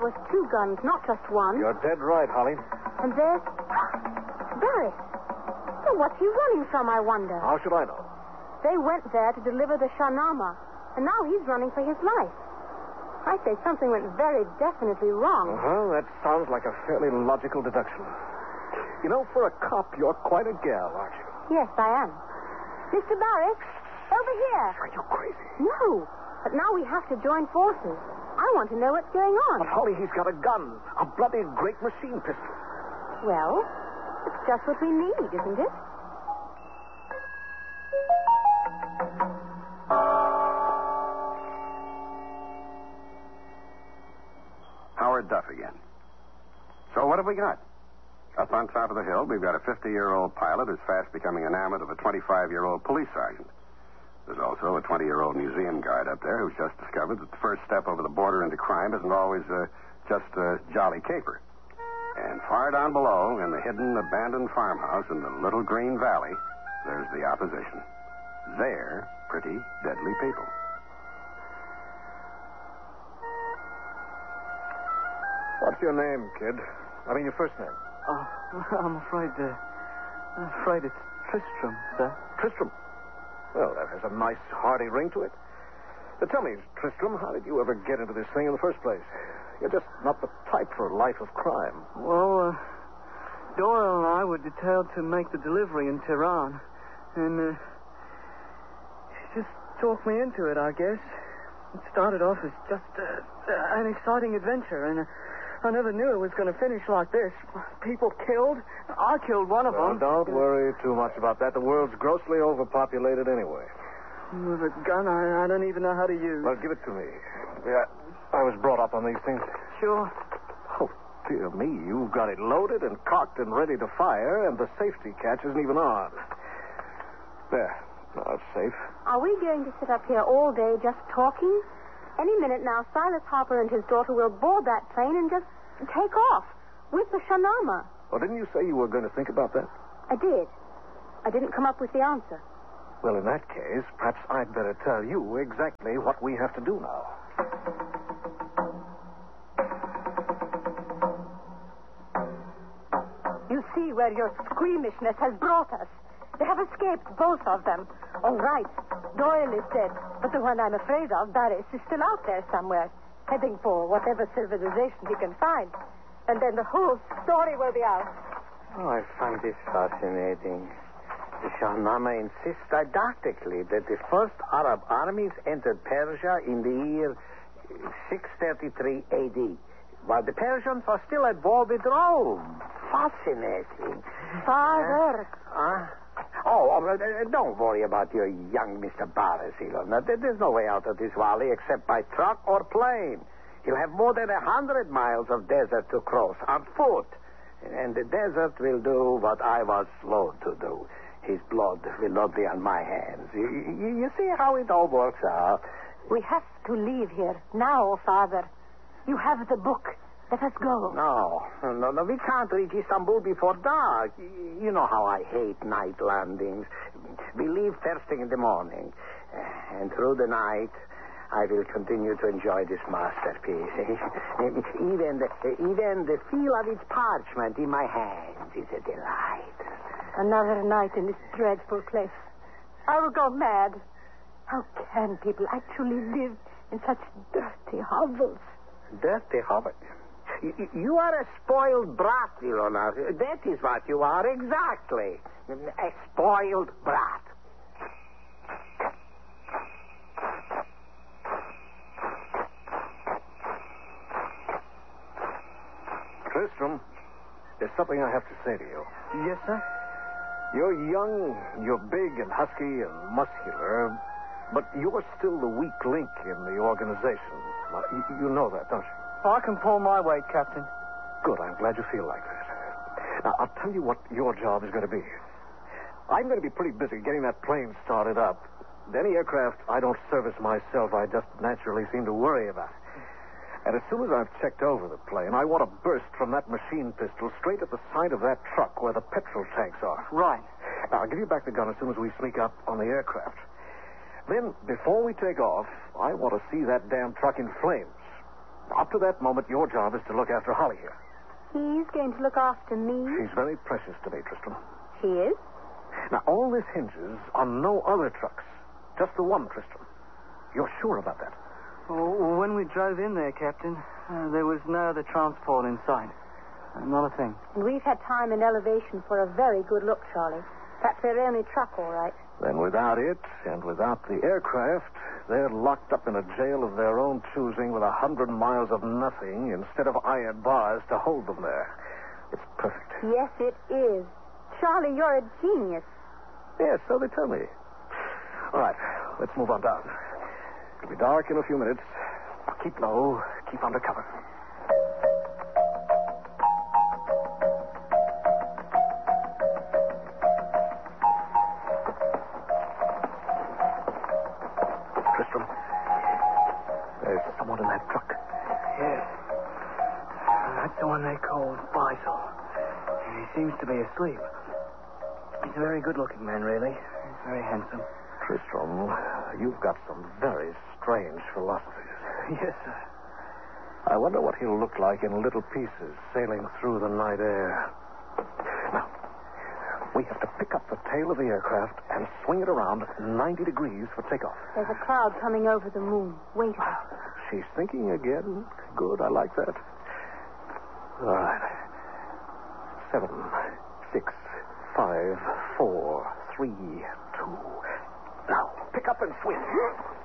was 2 guns, not just one. You're dead right, Holly. And there's Barris. Well, what's he running from, I wonder? How should I know? They went there to deliver the Shahnama, and now he's running for his life. I say something went very definitely wrong. That sounds like a fairly logical deduction. You know, for a cop, you're quite a gal, aren't you? Yes, I am. Mr. Barris, over here. Are you crazy? No, but now we have to join forces. I want to know what's going on. But, Holly, he's got a gun. A bloody great machine pistol. Well, it's just what we need, isn't it? Howard Duff again. So what have we got? Up on top of the hill, we've got a 50-year-old pilot who's fast becoming enamored of a 25-year-old police sergeant. There's also a 20-year-old museum guard up there who's just discovered that the first step over the border into crime isn't always just a jolly caper. And far down below, in the hidden, abandoned farmhouse in the Little Green Valley, there's the opposition. They're pretty deadly people. What's your name, kid? I mean, your first name. I'm afraid it's Tristram, sir. Tristram. Well, that has a nice, hearty ring to it. Tell me, Tristram, how did you ever get into this thing in the first place? You're just not the type for a life of crime. Well, Doyle and I were detailed to make the delivery in Tehran. And she just talked me into it, I guess. It started off as just an exciting adventure, and I never knew it was going to finish like this. People killed. I killed one of them. Don't worry too much about that. The world's grossly overpopulated anyway. With a gun I don't even know how to use. Well, give it to me. Yeah, I was brought up on these things. Sure. Oh, dear me. You've got it loaded and cocked and ready to fire, and the safety catch isn't even on. There. Now it's safe. Are we going to sit up here all day just talking? Any minute now, Silas Harper and his daughter will board that plane and just take off with the Shahnama. Well, didn't you say you were going to think about that? I did. I didn't come up with the answer. Well, in that case, perhaps I'd better tell you exactly what we have to do now. You see where your squeamishness has brought us. They have escaped, both of them. All right, Doyle is dead, but the one I'm afraid of, Barris, is still out there somewhere, heading for whatever civilization he can find. And then the whole story will be out. Oh, I find this fascinating. The Shahnama insists didactically that the first Arab armies entered Persia in the year 633 A.D., while the Persians are still at war with Rome. Fascinating. Father. Don't worry about your young Mr. Barris, Ilona. There's no way out of this valley except by truck or plane. He'll have more than 100 miles of desert to cross on foot. And the desert will do what I was slow to do. His blood will not be on my hands. You see how it all works out. We have to leave here now, Father. You have the book. Let us go. No. We can't reach Istanbul before dark. You know how I hate night landings. We leave first thing in the morning. And through the night, I will continue to enjoy this masterpiece. Even the feel of its parchment in my hands is a delight. Another night in this dreadful place. I will go mad. How can people actually live in such dirty hovels? Dirty hovels? You are a spoiled brat, Ilona. That is what you are, exactly. A spoiled brat. Tristram, there's something I have to say to you. Yes, sir? You're young, you're big and husky and muscular, but you're still the weak link in the organization. You know that, don't you? I can pull my weight, Captain. Good, I'm glad you feel like that. Now, I'll tell you what your job is going to be. I'm going to be pretty busy getting that plane started up. Any aircraft I don't service myself, I just naturally seem to worry about. And as soon as I've checked over the plane, I want to burst from that machine pistol straight at the side of that truck where the petrol tanks are. Right. Now, I'll give you back the gun as soon as we sneak up on the aircraft. Then, before we take off, I want to see that damn truck in flames. Up to that moment, your job is to look after Holly here. He's going to look after me. She's very precious to me, Tristram. She is? Now, all this hinges on no other trucks. Just the one, Tristram. You're sure about that? Oh, when we drove in there, Captain, there was no other transport in sight. Not a thing. And we've had time and elevation for a very good look, Charlie. That's their only truck, all right. Then without it, and without the aircraft, they're locked up in a jail of their own choosing with 100 miles of nothing instead of iron bars to hold them there. It's perfect. Yes, it is. Charlie, you're a genius. Yes, so they tell me. All right, let's move on down. It'll be dark in a few minutes. Now keep low, keep under cover. Tristram, there's someone in that truck. Yes. That's the one they call Faisal. He seems to be asleep. He's a very good-looking man, really. He's very handsome. Tristram, you've got some very strange philosophies. Yes, sir. I wonder what he'll look like in little pieces sailing through the night air. Now, we have to pick up the tail of the aircraft and swing it around 90 degrees for takeoff. There's a cloud coming over the moon. Wait a minute. She's thinking again. Good, I like that. All right. 7, 6, 5, 4, 3, 2. Now, pick up and swing.